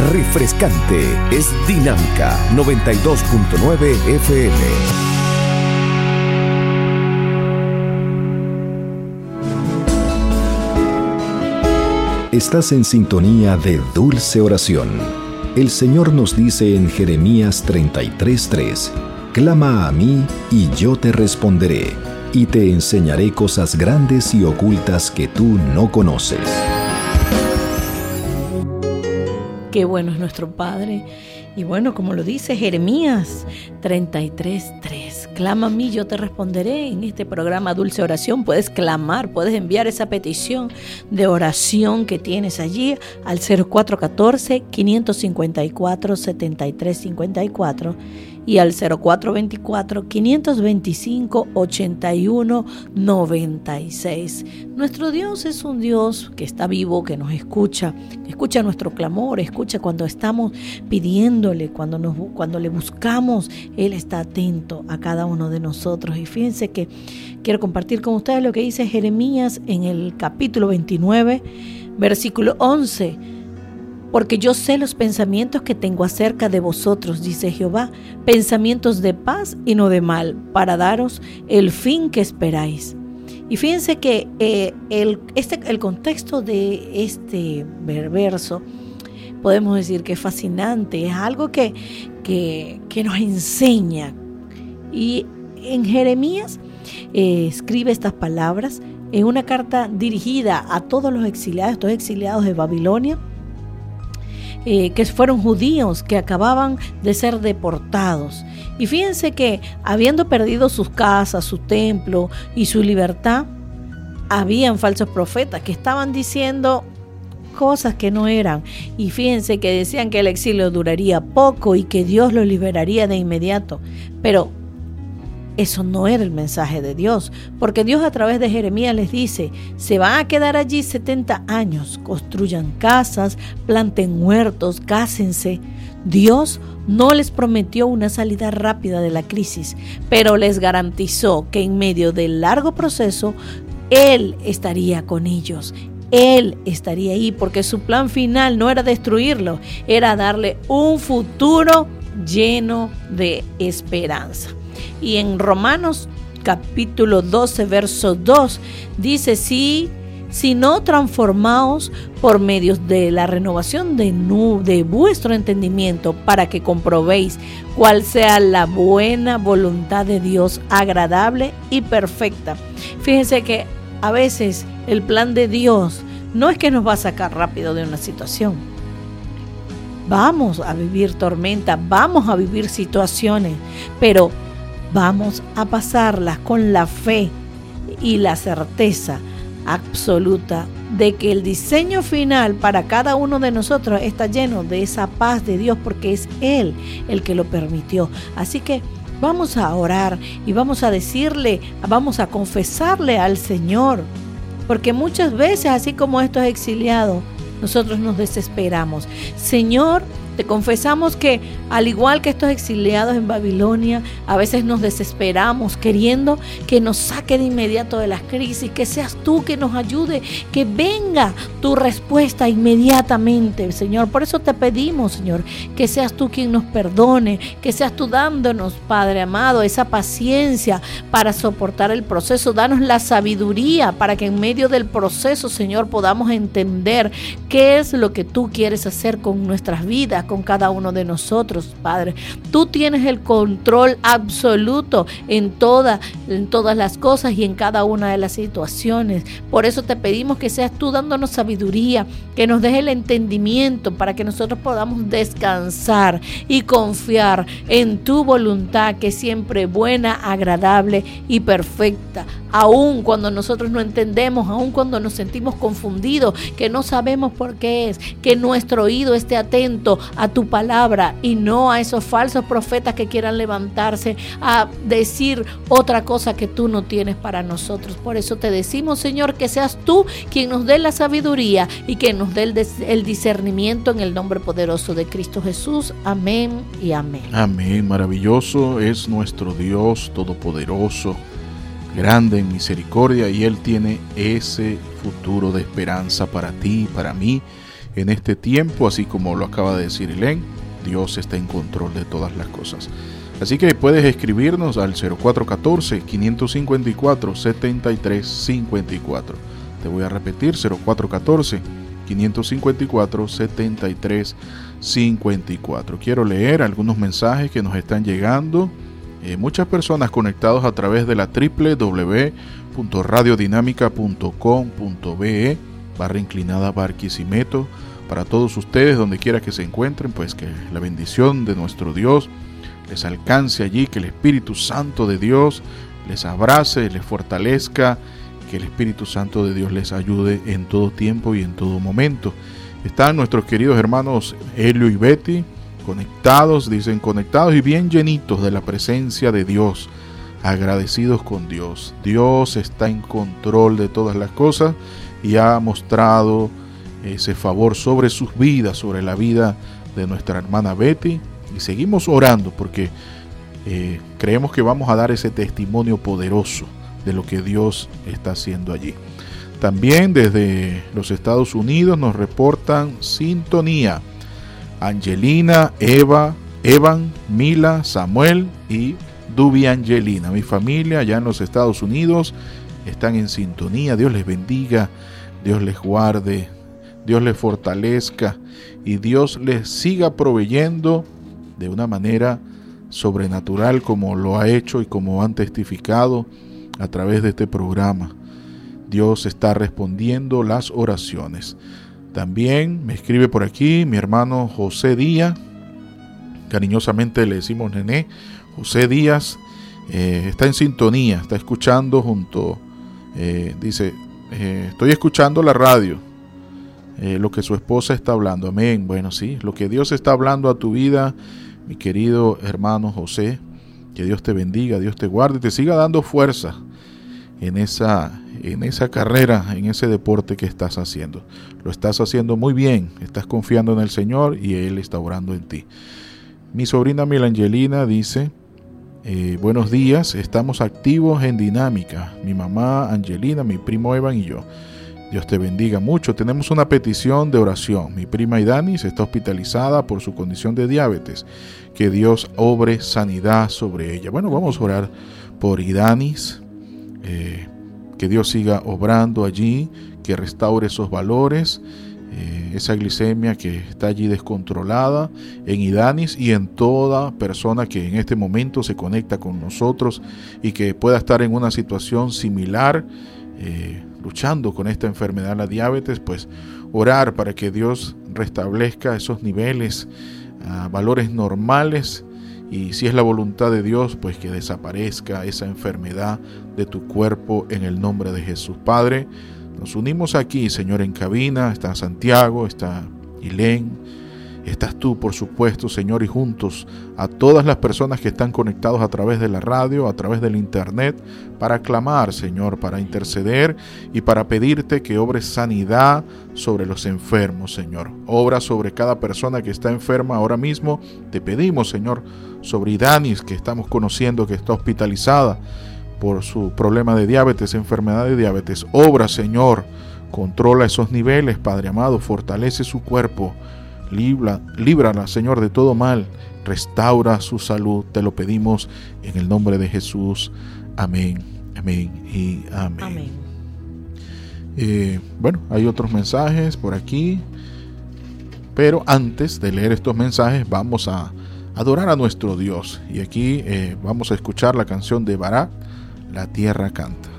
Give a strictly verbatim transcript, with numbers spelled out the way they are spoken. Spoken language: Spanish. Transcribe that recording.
refrescante, es Dinámica noventa y dos punto nueve F M. Estás en sintonía de Dulce Oración. El Señor nos dice en Jeremías treinta y tres tres: clama a mí y yo te responderé, y te enseñaré cosas grandes y ocultas que tú no conoces. Qué bueno es nuestro Padre. Y bueno, como lo dice Jeremías treinta y tres tres, clama a mí, yo te responderé. En este programa Dulce Oración puedes clamar, puedes enviar esa petición de oración que tienes allí al cero cuatro uno cuatro, cinco cinco cuatro, siete tres cinco cuatro y al cero cuatro dos cuatro, cinco dos cinco, ocho uno nueve seis. Nuestro Dios es un Dios que está vivo, que nos escucha, escucha nuestro clamor, escucha cuando estamos pidiéndole, cuando, nos, cuando le buscamos. Él está atento a cada uno de nosotros. Y fíjense que quiero compartir con ustedes lo que dice Jeremías en el capítulo veintinueve, versículo once. Porque yo sé los pensamientos que tengo acerca de vosotros, dice Jehová, pensamientos de paz y no de mal, para daros el fin que esperáis. Y fíjense que eh, el, este, el contexto de este verso, podemos decir que es fascinante, es algo que, que, que nos enseña. Y en Jeremías eh, escribe estas palabras en una carta dirigida a todos los exiliados, estos exiliados de Babilonia, Eh, que fueron judíos que acababan de ser deportados. Y fíjense que habiendo perdido sus casas, su templo y su libertad, habían falsos profetas que estaban diciendo cosas que no eran. Y fíjense que decían que el exilio duraría poco y que Dios los liberaría de inmediato. Pero eso no era el mensaje de Dios, porque Dios a través de Jeremías les dice: se van a quedar allí setenta años, construyan casas, planten huertos, cásense. Dios no les prometió una salida rápida de la crisis, pero les garantizó que en medio del largo proceso, Él estaría con ellos. Él estaría ahí, porque su plan final no era destruirlo, era darle un futuro lleno de esperanza. Y en Romanos capítulo doce, verso dos, dice: sí, si no transformaos por medio de la renovación de, nu, de vuestro entendimiento, para que comprobéis cuál sea la buena voluntad de Dios, agradable y perfecta. Fíjense que a veces el plan de Dios no es que nos va a sacar rápido de una situación. Vamos a vivir tormentas, vamos a vivir situaciones, pero vamos a pasarlas con la fe y la certeza absoluta de que el diseño final para cada uno de nosotros está lleno de esa paz de Dios, porque es Él el que lo permitió. Así que vamos a orar y vamos a decirle, vamos a confesarle al Señor, porque muchas veces, así como estos exiliados, nosotros nos desesperamos. Señor, te confesamos que al igual que estos exiliados en Babilonia, a veces nos desesperamos queriendo que nos saque de inmediato de las crisis, que seas tú que nos ayude, que venga tu respuesta inmediatamente, Señor. Por eso te pedimos, Señor, que seas tú quien nos perdone, que seas tú dándonos, Padre amado, esa paciencia para soportar el proceso. Danos la sabiduría para que en medio del proceso, Señor, podamos entender qué es lo que tú quieres hacer con nuestras vidas, con cada uno de nosotros, Padre. Tú tienes el control absoluto en, toda, en todas las cosas y en cada una de las situaciones. Por eso te pedimos que seas tú dándonos sabiduría, que nos dejes el entendimiento para que nosotros podamos descansar y confiar en tu voluntad, que es siempre buena, agradable y perfecta. Aún cuando nosotros no entendemos, aún cuando nos sentimos confundidos, que no sabemos por qué es, que nuestro oído esté atento a tu palabra y no a esos falsos profetas que quieran levantarse a decir otra cosa que tú no tienes para nosotros. Por eso te decimos, Señor, que seas tú quien nos dé la sabiduría y que nos dé el, el discernimiento, en el nombre poderoso de Cristo Jesús. Amén y amén. Amén. Maravilloso es nuestro Dios todopoderoso, grande en misericordia, y Él tiene ese futuro de esperanza para ti y para mí. en este tiempo, así como lo acaba de decir Helen, Dios está en control de todas las cosas. Así que puedes escribirnos al cero cuatro uno cuatro, cinco cinco cuatro, siete tres cinco cuatro. Te voy a repetir, cero cuatro uno cuatro, cinco cinco cuatro, siete tres cinco cuatro. Quiero leer algunos mensajes que nos están llegando. Eh, muchas personas conectados a través de la doble u doble u doble u punto radio dinámica punto com punto be barra inclinada Barquisimeto. Para todos ustedes, donde quiera que se encuentren, pues que la bendición de nuestro Dios les alcance allí, que el Espíritu Santo de Dios les abrace, les fortalezca, que el Espíritu Santo de Dios les ayude en todo tiempo y en todo momento. Están nuestros queridos hermanos Helio y Betty conectados, dicen conectados y bien llenitos de la presencia de Dios, agradecidos con Dios. Dios está en control de todas las cosas y ha mostrado ese favor sobre sus vidas, sobre la vida de nuestra hermana Betty, y seguimos orando porque eh, creemos que vamos a dar ese testimonio poderoso de lo que Dios está haciendo allí. También desde los Estados Unidos nos reportan sintonía Angelina, Eva, Evan, Mila, Samuel y Dubi Angelina. Mi familia allá en los Estados Unidos están en sintonía. Dios les bendiga, Dios les guarde, Dios les fortalezca y Dios les siga proveyendo de una manera sobrenatural como lo ha hecho y como han testificado a través de este programa. Dios está respondiendo las oraciones. También me escribe por aquí mi hermano José Díaz, cariñosamente le decimos Nené. José Díaz eh, está en sintonía, está escuchando junto, eh, dice, eh, estoy escuchando la radio, eh, lo que su esposa está hablando. Amén. Bueno, sí, lo que Dios está hablando a tu vida, mi querido hermano José, que Dios te bendiga, Dios te guarde y te siga dando fuerza en esa, en esa carrera, en ese deporte que estás haciendo. Lo estás haciendo muy bien, estás confiando en el Señor y Él está orando en ti. Mi sobrina Milangelina dice, eh, buenos días, estamos activos en Dinámica, mi mamá Angelina, mi primo Evan y yo. Dios te bendiga mucho. Tenemos una petición de oración. Mi prima Idanis está hospitalizada por su condición de diabetes. Que Dios obre sanidad sobre ella. Bueno, vamos a orar por Idanis. Eh, que Dios siga obrando allí, que restaure esos valores, eh, esa glicemia que está allí descontrolada en Idanis y en toda persona que en este momento se conecta con nosotros y que pueda estar en una situación similar, eh, luchando con esta enfermedad, la diabetes. Pues orar para que Dios restablezca esos niveles, uh, valores normales, y si es la voluntad de Dios, pues que desaparezca esa enfermedad de tu cuerpo en el nombre de Jesús. Padre, nos unimos aquí, Señor, en cabina. Está Santiago, está Ilén, estás tú, por supuesto, Señor, y juntos a todas las personas que están conectados a través de la radio, a través del internet, para clamar, Señor, para interceder y para pedirte que obres sanidad sobre los enfermos, Señor. Obra sobre cada persona que está enferma ahora mismo. Te pedimos, Señor, sobre Idanis, que estamos conociendo que está hospitalizada por su problema de diabetes, enfermedad de diabetes. Obra, Señor, controla esos niveles, Padre amado, fortalece su cuerpo. Libra, líbrala, Señor, de todo mal. Restaura su salud. Te lo pedimos en el nombre de Jesús. Amén, amén y amén. Amén. Eh, bueno, hay otros mensajes por aquí. Pero antes de leer estos mensajes, vamos a adorar a nuestro Dios. Y aquí eh, vamos a escuchar la canción de Barak, La Tierra Canta.